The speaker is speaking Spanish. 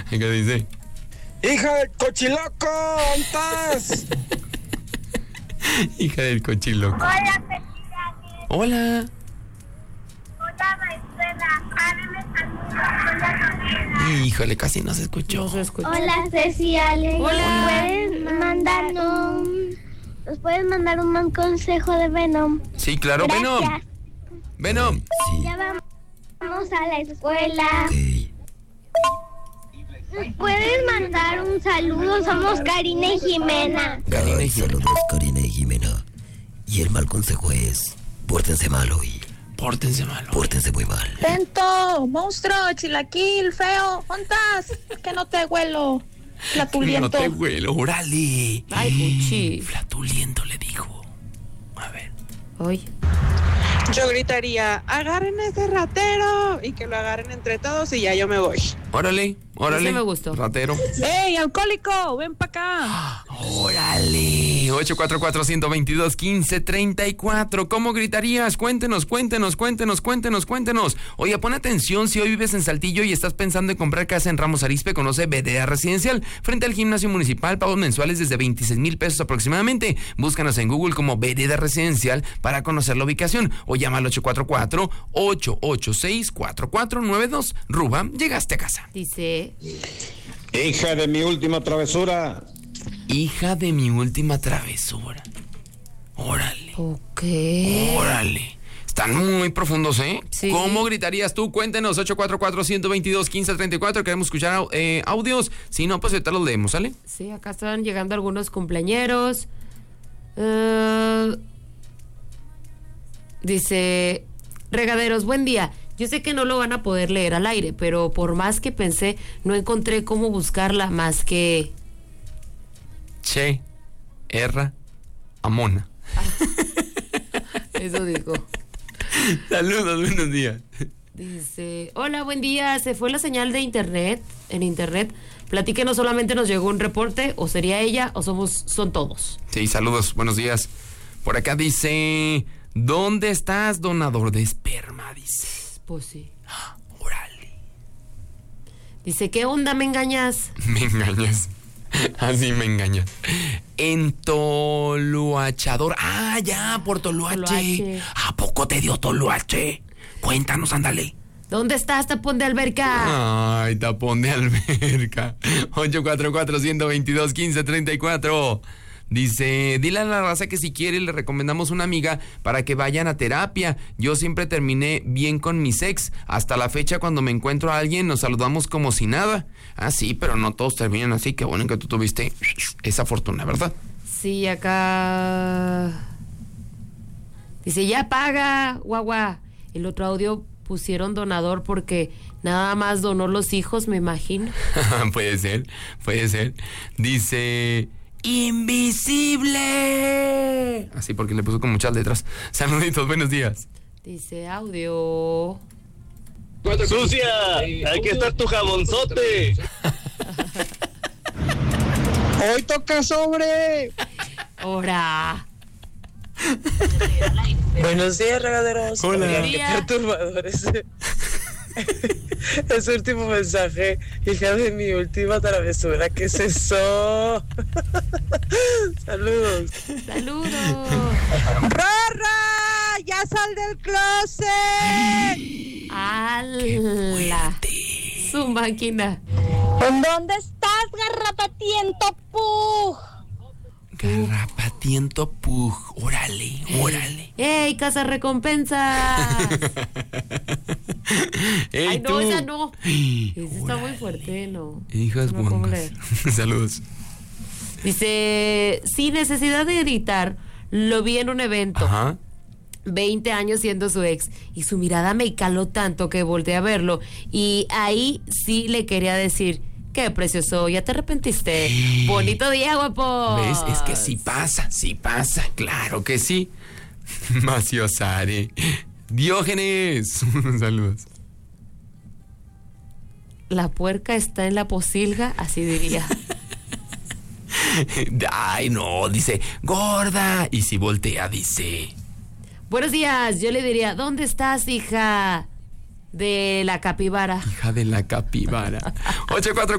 ¿Qué dice? ¡Hija del cochiloco! ¿Dónde estás? Hija del cochiloco. Hola, Pepita. Hola. Hola, maestra. Háblame saludos. Híjole, casi no se escuchó. Hola, Ceci, Ale. Hola. ¿Nos puedes mandar un consejo de Venom? Sí, claro, Venom. Gracias. Venom. Sí. Ya vamos a la escuela. Ok. ¿Nos puedes mandar un saludo? Somos Karina y Jimena. Karina y Ay, Jimena. saludos, Karina y Jimena. Y el mal consejo es: pórtense mal hoy. Pórtense malo. Pórtense muy mal. Tento, monstruo, chilaquil, feo, ¿ontas? Que no te huelo. Flatuliento. No te huelo, órale. Ay, Puchi. Flatuliento le dijo. A ver. Oye. Yo gritaría, agarren a ese ratero y que lo agarren entre todos y ya yo me voy. Órale, órale. Ese me gustó. Ratero. ¡Ey, alcohólico! ¡Ven para acá! Órale. 844-122-1534. ¿Cómo gritarías? Cuéntenos. Oye, pon atención, si hoy vives en Saltillo y estás pensando en comprar casa en Ramos Arizpe, conoce BDA Residencial, frente al gimnasio municipal, pagos mensuales desde 26,000 pesos aproximadamente. Búscanos en Google como BDA Residencial para conocer la ubicación o llama al 844-886-4492. Ruba, llegaste a casa. Dice, Hija de mi última travesura. Hija de mi última travesura. Órale. ok. Órale. Están muy profundos, ¿eh? Sí. ¿Cómo gritarías tú? Cuéntenos, 844-122-1534. Queremos escuchar audios. Si no, pues ahorita los leemos, ¿sale? Sí, acá están llegando algunos cumpleañeros. Dice, regaderos, buen día. Yo sé que no lo van a poder leer al aire, pero por más que pensé, no encontré cómo buscarla más que... Che, Erra, Amona. Eso dijo. Saludos, buenos días. Dice, hola, buen día. ¿Se fue la señal de internet? En internet. Platíquenos, solamente nos llegó un reporte, o sería ella, o son todos. Sí, saludos, buenos días. Por acá dice, ¿dónde estás, donador de esperma? Dice. Pues sí. Órale. Dice, ¿qué onda, me engañas? Me engañas. Así me engañas. En Toluachador. Ah, ya, por Toluache. Toluache. ¿A poco te dio Toluache? Cuéntanos, ándale. ¿Dónde estás, tapón de alberca? Ay, tapón de alberca. 844-122-1534. Dice, dile a la raza que si quiere le recomendamos una amiga para que vayan a terapia. Yo siempre terminé bien con mis ex. Hasta la fecha, cuando me encuentro a alguien nos saludamos como si nada. Ah, sí, pero no todos terminan así. Qué bueno que tú tuviste esa fortuna, ¿verdad? Sí, acá... Dice, ya paga, guagua. El otro audio pusieron donador porque nada más donó los hijos, me imagino. Puede ser. Dice... ¡Invisible! Así porque le puso con muchas letras. Saluditos, buenos días. Dice audio. ¡Sucia! Aquí está tu jabonzote. Hoy toca sobre. ¡Hora! Buenos días, regaderos. Hola. Oigan, qué perturbador ese último mensaje. Hija de mi última travesura. ¿Qué es eso? Saludos. ¡Saludos! ¡Rorra! ¡Ya sal del closet! ¡Hala! Su máquina. ¿En dónde estás, garrapatiento pug? Garrapatiento pug. Órale. ¡Ey, casa recompensa! Ey, Ay, no, tú. esa no. Esa está Órale. muy fuerte, no. Hijas No puedo guangas. leer. Saludos. Dice, sin necesidad de editar, lo vi en un evento. Ajá. 20 años siendo su ex, y su mirada me caló tanto que volteé a verlo, y ahí sí le quería decir, qué precioso, ya te arrepentiste. Bonito día, guapo. ¿Ves? Es que sí pasa, claro que sí. Maciosare. Diógenes. Saludos. La puerca está en la posilga, así diría. Ay, no, dice, gorda. Y si voltea, dice... Buenos días, yo le diría, ¿dónde estás, hija de la capibara? Hija de la capibara. 844